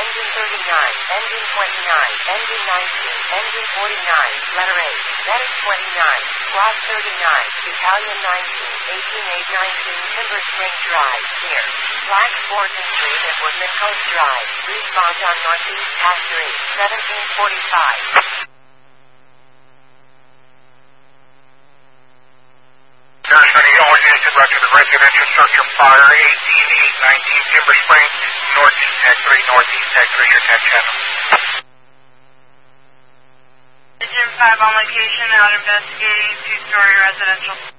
engine 39, engine 29, engine 19, engine 49, letter A, medic 29, squad 39, battalion 19, 18-8-19, Timber Spring Drive, near Black Fortune Street at Woodman Coast Drive, response on Northeast Pass 3, 1745. All units in route to the residential structure fire, 18-8-19, Timber Spring, Northeast Tag 3, Northeast Tag 3, your 10 channel. Engine 5 on location, out investigating, 2-story residential.